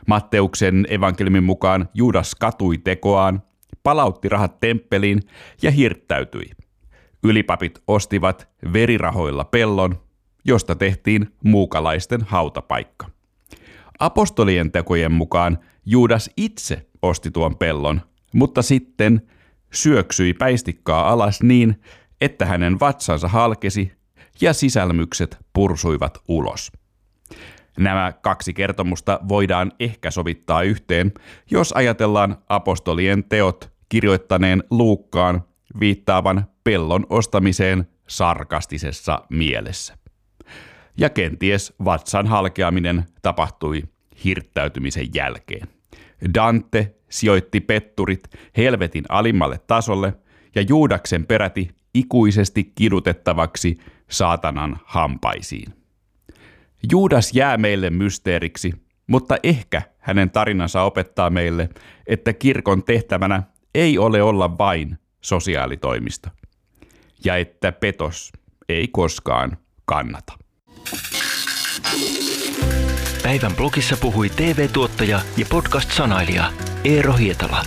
Matteuksen evankeliumin mukaan Juudas katui tekoaan, palautti rahat temppeliin ja hirttäytyi. Ylipapit ostivat verirahoilla pellon, josta tehtiin muukalaisten hautapaikka. Apostolien tekojen mukaan Juudas itse osti tuon pellon, mutta sitten syöksyi päistikkaa alas niin, että hänen vatsansa halkesi ja sisälmykset pursuivat ulos. Nämä kaksi kertomusta voidaan ehkä sovittaa yhteen, jos ajatellaan apostolien teot kirjoittaneen Luukkaan viittaavan pellon ostamiseen sarkastisessa mielessä. Ja kenties vatsan halkeaminen tapahtui hirttäytymisen jälkeen. Dante sijoitti petturit helvetin alimmalle tasolle ja Juudaksen peräti ikuisesti kidutettavaksi saatanan hampaisiin. Juudas jää meille mysteeriksi, mutta ehkä hänen tarinansa opettaa meille, että kirkon tehtävänä ei ole olla vain sosiaalitoimisto, ja että petos ei koskaan kannata. Päivän blogissa puhui TV-tuottaja ja podcast-sanailija Eero Hietala.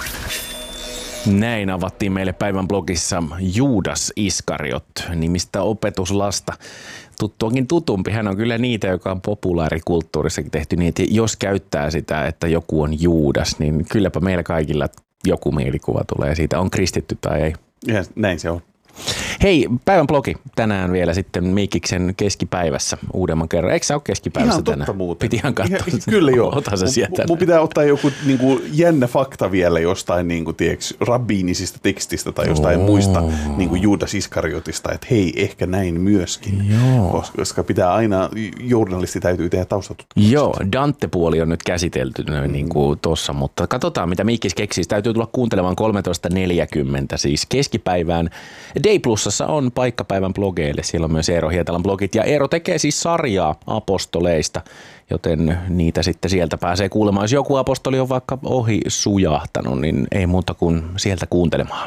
Näin avattiin meille päivän blogissa Juudas Iskariot nimistä opetuslasta. Tuttuakin tutumpi. Hän on kyllä niitä, joka on populaarikulttuurissakin tehty niin, että jos käyttää sitä, että joku on Juudas, niin kylläpä meillä kaikilla joku mielikuva tulee siitä, on kristitty tai ei. Ja näin se on. Hei, päivän blogi tänään vielä sitten Miikiksen keskipäivässä uudemman kerran. Eikö sä ole keskipäivässä ihan tänään? Totta muuten. Piti ihan katsoa. Kyllä joo. Ota se sieltä. Mun pitää ottaa joku niinku jännä fakta vielä jostain niinku, rabbiinisista tekstistä tai jostain muista niinku Juudas Iskariotista, että hei, ehkä näin myöskin. Joo. Koska pitää aina, journalisti täytyy tehdä taustatutkimusta. Joo, Dante-puoli on nyt käsitelty niin kuin tuossa, mutta katsotaan mitä Miikis keksii. Täytyy tulla kuuntelemaan 13.40 siis keskipäivään. Day Plusassa on paikka päivän blogeille. Siellä on myös Eero Hietalan blogit. Ja Eero tekee siis sarjaa apostoleista, joten niitä sitten sieltä pääsee kuulemaan. Jos joku apostoli on vaikka ohi sujahtanut, niin ei muuta kuin sieltä kuuntelemaan.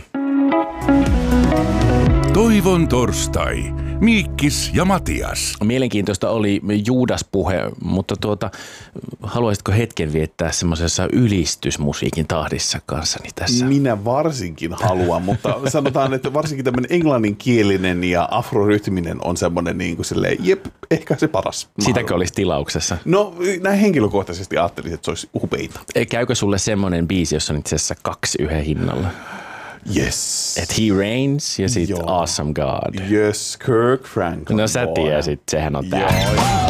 Toivon torstai. Miikkis ja Matias. Mielenkiintoista oli Juudas-puhe, mutta haluaisitko hetken viettää semmoisessa ylistysmusiikin tahdissa kanssani tässä? Minä varsinkin haluan, mutta sanotaan, että varsinkin tämmöinen englanninkielinen ja afrorytminen on semmoinen niin kuin silleen, jep, ehkä se paras. Sitäkö olisi tilauksessa? No näin henkilökohtaisesti ajattelin, että se olisi upeita. Käykö sulle semmoinen biisi, jossa on itse asiassa 2 yhden hinnalla? Yes. Että He Reigns ja sitten Awesome God. Yes, Kirk Franklin. No sä tiesit, sehän on tää. Joo.